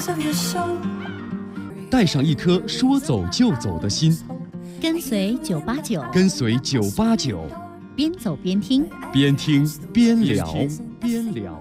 带上一颗说走就走的心， 跟随989， 跟随989， 边走边听， 边听边聊。